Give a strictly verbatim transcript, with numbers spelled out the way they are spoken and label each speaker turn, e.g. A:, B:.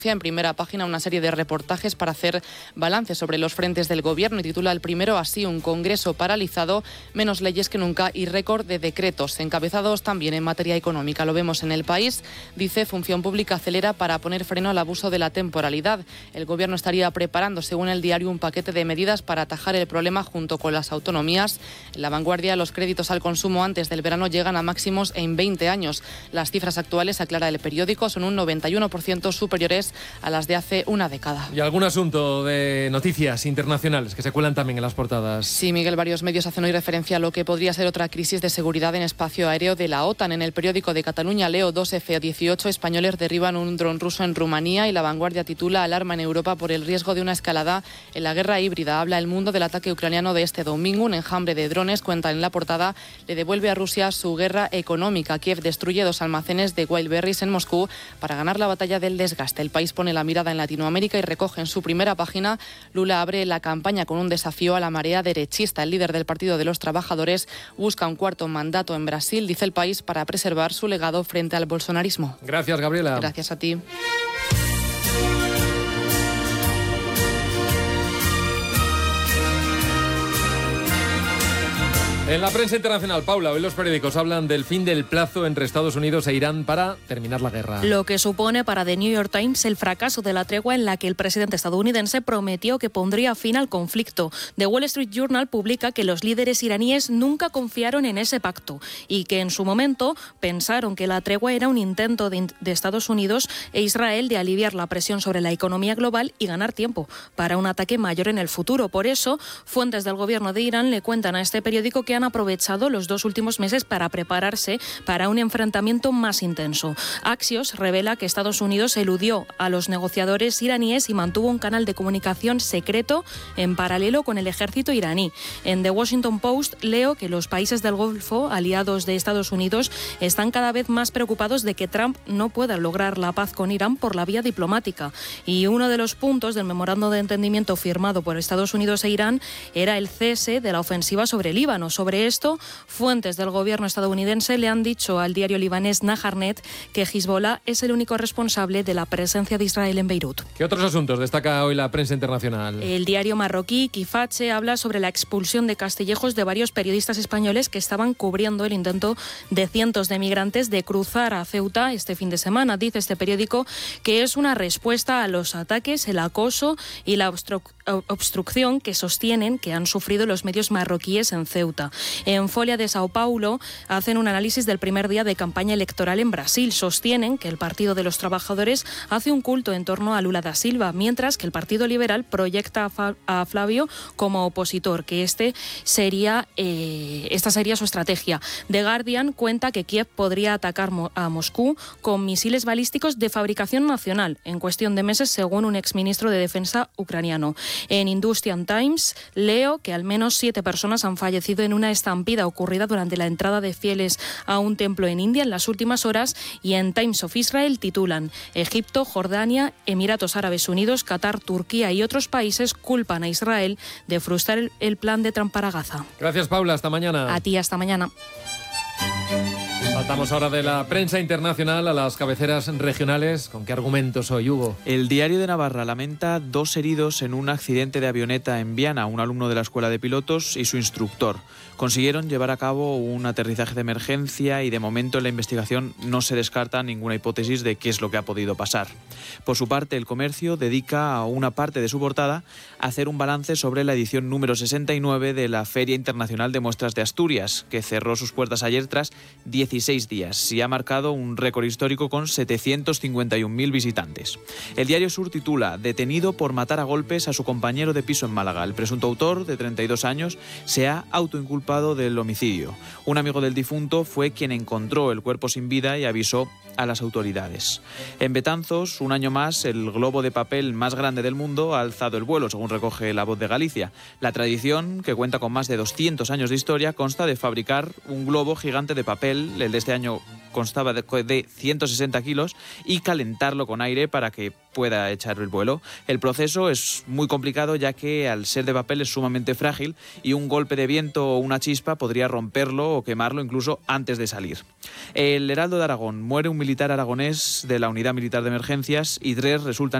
A: En primera página una serie de reportajes para hacer balance sobre los frentes del gobierno y titula el primero así: un Congreso paralizado, menos leyes que nunca y récord de decretos, encabezados también en materia económica. Lo vemos en El País, dice: Función Pública acelera para poner freno al abuso de la temporalidad. El gobierno estaría preparando, según el diario, un paquete de medidas para atajar el problema junto con las autonomías. En La Vanguardia, los créditos al consumo antes del verano llegan a máximos en veinte años. Las cifras actuales, aclara el periódico, son un noventa y uno por ciento superiores a las de hace una década.
B: Y algún asunto de noticias internacionales que se cuelan también en las portadas.
A: Sí, Miguel, varios medios hacen hoy referencia a lo que podría ser otra crisis de seguridad en espacio aéreo de la OTAN. En el periódico de Cataluña leo: dos F dieciocho españoles derriban un dron ruso en Rumanía, y La Vanguardia titula: alarma en Europa por el riesgo de una escalada en la guerra híbrida. Habla El Mundo del ataque ucraniano de este domingo. Un enjambre de drones, cuenta en la portada, le devuelve a Rusia su guerra económica. Kiev destruye dos almacenes de Wildberries en Moscú para ganar la batalla del desgaste. El País pone la mirada en Latinoamérica y recoge en su primera página: Lula abre la campaña con un desafío a la marea derechista. El líder del Partido de los Trabajadores busca un cuarto mandato en Brasil, dice El País, para preservar su legado frente al bolsonarismo.
B: Gracias, Gabriela.
A: Gracias a ti.
B: En la prensa internacional, Paula, hoy los periódicos hablan del fin del plazo entre Estados Unidos e Irán para terminar la guerra.
C: Lo que supone para The New York Times el fracaso de la tregua en la que el presidente estadounidense prometió que pondría fin al conflicto. The Wall Street Journal publica que los líderes iraníes nunca confiaron en ese pacto y que en su momento pensaron que la tregua era un intento de, de Estados Unidos e Israel de aliviar la presión sobre la economía global y ganar tiempo para un ataque mayor en el futuro. Por eso, fuentes del gobierno de Irán le cuentan a este periódico que han aprovechado los dos últimos meses para prepararse para un enfrentamiento más intenso. Axios revela que Estados Unidos eludió a los negociadores iraníes y mantuvo un canal de comunicación secreto en paralelo con el ejército iraní. En The Washington Post leo que los países del Golfo, aliados de Estados Unidos, están cada vez más preocupados de que Trump no pueda lograr la paz con Irán por la vía diplomática. Y uno de los puntos del memorando de entendimiento firmado por Estados Unidos e Irán era el cese de la ofensiva sobre Líbano. Sobre esto, fuentes del gobierno estadounidense le han dicho al diario libanés Naharnet que Hezbollah es el único responsable de la presencia de Israel en Beirut.
B: ¿Qué otros asuntos destaca hoy la prensa internacional?
C: El diario marroquí Kifache habla sobre la expulsión de Castillejos de varios periodistas españoles que estaban cubriendo el intento de cientos de migrantes de cruzar a Ceuta este fin de semana. Dice este periódico que es una respuesta a los ataques, el acoso y la obstru- obstrucción que sostienen que han sufrido los medios marroquíes en Ceuta. En Folha de Sao Paulo hacen un análisis del primer día de campaña electoral en Brasil. Sostienen que el Partido de los Trabajadores hace un culto en torno a Lula da Silva, mientras que el Partido Liberal proyecta a Flávio como opositor, que este sería, eh, esta sería su estrategia. The Guardian cuenta que Kiev podría atacar a Moscú con misiles balísticos de fabricación nacional en cuestión de meses, según un exministro de Defensa ucraniano. En Industrial Times leo que al menos siete personas han fallecido en una estampida ocurrida durante la entrada de fieles a un templo en India en las últimas horas, y en Times of Israel titulan: Egipto, Jordania, Emiratos Árabes Unidos, Qatar, Turquía y otros países culpan a Israel de frustrar el, el plan de Trump para Gaza.
B: Gracias, Paula. Hasta mañana.
C: A ti, hasta mañana.
B: Saltamos ahora de la prensa internacional a las cabeceras regionales. ¿Con qué argumentos hoy, Hugo?
D: El Diario de Navarra lamenta dos heridos en un accidente de avioneta en Viana, un alumno de la escuela de pilotos y su instructor. Consiguieron llevar a cabo un aterrizaje de emergencia y de momento en la investigación no se descarta ninguna hipótesis de qué es lo que ha podido pasar. Por su parte, El Comercio dedica a una parte de su portada a hacer un balance sobre la edición número sesenta y nueve de la Feria Internacional de Muestras de Asturias, que cerró sus puertas ayer tras dieciséis días y ha marcado un récord histórico con setecientos cincuenta y un mil visitantes. El Diario Sur titula: detenido por matar a golpes a su compañero de piso en Málaga. El presunto autor, de treinta y dos años, se ha autoinculpado del homicidio. Un amigo del difunto fue quien encontró el cuerpo sin vida y avisó a las autoridades. En Betanzos, un año más, el globo de papel más grande del mundo ha alzado el vuelo, según recoge La Voz de Galicia. La tradición, que cuenta con más de doscientos años de historia, consta de fabricar un globo gigante de papel, el de este año constaba de, de ciento sesenta kilos, y calentarlo con aire para que pueda echar el vuelo. El proceso es muy complicado, ya que al ser de papel es sumamente frágil y un golpe de viento o una chispa podría romperlo o quemarlo incluso antes de salir. El Heraldo de Aragón: muere un militar aragonés de la Unidad Militar de Emergencias y tres resultan